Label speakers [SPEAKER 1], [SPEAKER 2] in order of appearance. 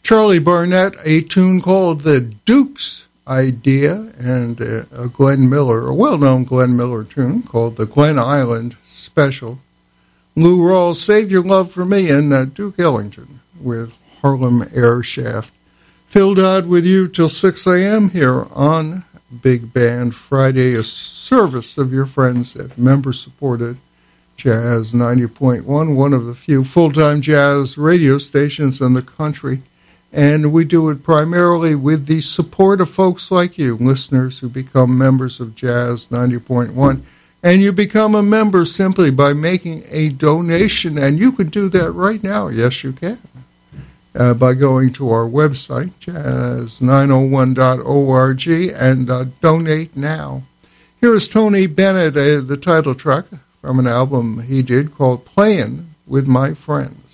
[SPEAKER 1] Charlie Barnett, a tune called The Duke's Idea, and a Glenn Miller, a well-known Glenn Miller tune called The Glen Island Special. Lou Rawls, Save Your Love for Me, and Duke Ellington with Harlem Air Shaft. Phil Dodd with you till 6 a.m. here on Big Band Friday, a service of your friends at member-supported Jazz 90.1, one of the few full-time jazz radio stations in the country. And we do it primarily with the support of folks like you, listeners who become members of Jazz 90.1. And you become a member simply by making a donation, and you can do that right now. Yes, you can. By going to our website, jazz901.org, and donate now. Here is Tony Bennett, the title track from an album he did called Playing with My Friend.